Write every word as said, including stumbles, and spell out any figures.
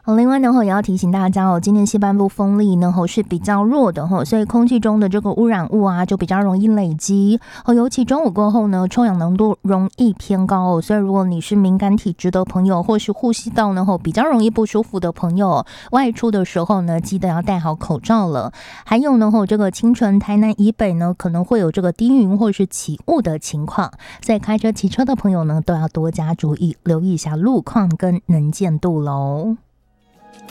好，另外呢，也要提醒大家哦，今天西半部风力呢是比较弱的，所以空气中的这个污染物啊就比较容易累积，尤其中午过后呢，臭氧浓度容易偏高哦，所以如果你是敏感体质的朋友，或是呼吸道呢比较容易不舒服的朋友，外出的时候呢，记得要戴好口罩了。还有呢，这个清晨台南以北呢，可能会有这个低云或是起雾的情况，所以开车骑车的朋友呢，都要多加注意，留意一下路况跟能见度喽。